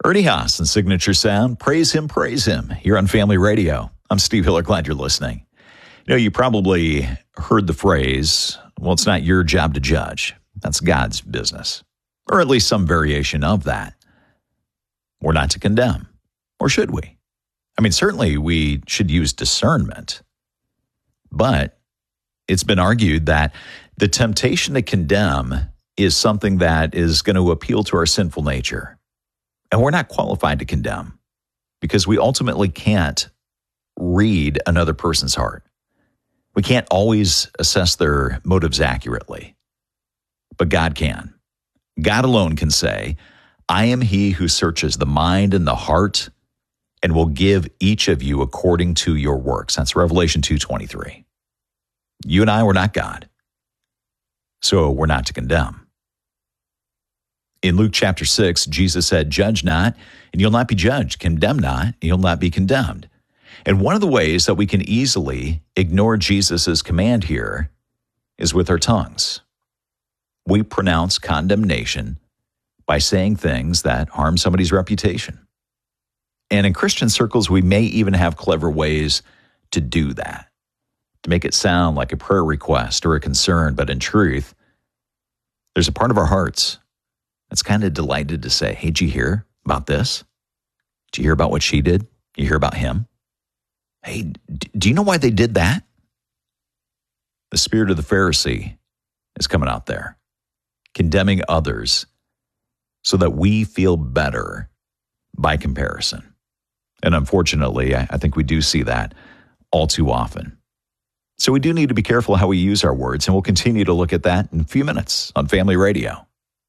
Ernie Haas and Signature Sound, praise him, here on Family Radio. I'm Steve Hiller, glad you're listening. You probably heard the phrase, well, it's not your job to judge. That's God's business. Or at least some variation of that. We're not to condemn. Or should we? Certainly we should use discernment. But it's been argued that the temptation to condemn is something that is going to appeal to our sinful nature. And we're not qualified to condemn because we ultimately can't read another person's heart. We can't always assess their motives accurately, but God can. God alone can say, I am he who searches the mind and the heart and will give each of you according to your works. That's Revelation 2:23. You and I were not God, so we're not to condemn. In Luke chapter 6, Jesus said, judge not, and you'll not be judged. Condemn not, and you'll not be condemned. And one of the ways that we can easily ignore Jesus' command here is with our tongues. We pronounce condemnation by saying things that harm somebody's reputation. And in Christian circles, we may even have clever ways to do that, to make it sound like a prayer request or a concern, but in truth, there's a part of our hearts that's kind of delighted to say, hey, did you hear about this? Did you hear about what she did? You hear about him? Hey, do you know why they did that? The spirit of the Pharisee is coming out there, condemning others so that we feel better by comparison. And unfortunately, I think we do see that all too often. So we do need to be careful how we use our words, and we'll continue to look at that in a few minutes on Family Radio.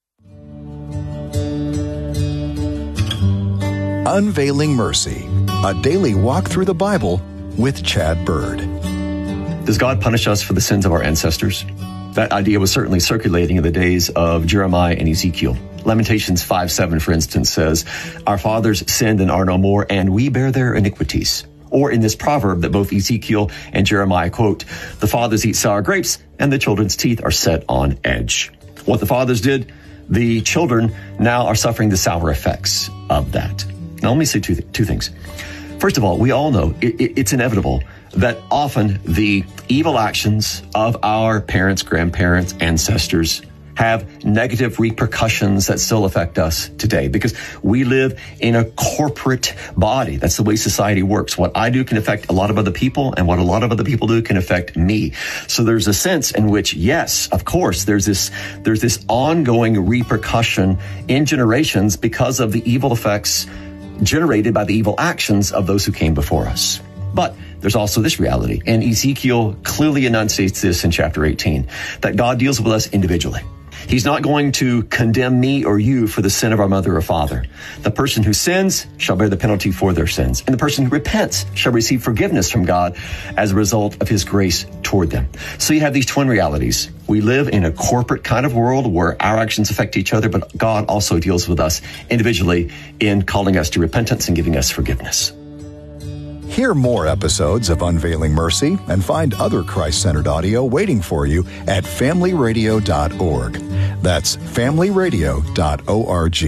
Unveiling Mercy, a daily walk through the Bible with Chad Bird. Does God punish us for the sins of our ancestors? That idea was certainly circulating in the days of Jeremiah and Ezekiel. Lamentations 5:7, for instance, says, our fathers sinned and are no more, and we bear their iniquities. Or in this proverb that both Ezekiel and Jeremiah quote, the fathers eat sour grapes, and the children's teeth are set on edge. What the fathers did, the children now are suffering the sour effects of that. Now, let me say two things. First of all, we all know it's inevitable that often the evil actions of our parents, grandparents, ancestors have negative repercussions that still affect us today because we live in a corporate body. That's the way society works. What I do can affect a lot of other people, and what a lot of other people do can affect me. So there's a sense in which, yes, of course, there's this ongoing repercussion in generations because of the evil effects generated by the evil actions of those who came before us. But there's also this reality, and Ezekiel clearly enunciates this in chapter 18, that God deals with us individually. He's not going to condemn me or you for the sin of our mother or father. The person who sins shall bear the penalty for their sins, and the person who repents shall receive forgiveness from God as a result of his grace toward them. So you have these twin realities. We live in a corporate kind of world where our actions affect each other, but God also deals with us individually in calling us to repentance and giving us forgiveness. Hear more episodes of Unveiling Mercy and find other Christ-centered audio waiting for you at familyradio.org. That's familyradio.org.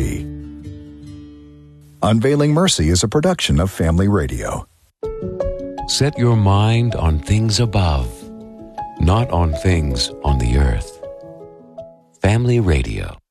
Unveiling Mercy is a production of Family Radio. Set your mind on things above, not on things on the earth. Family Radio.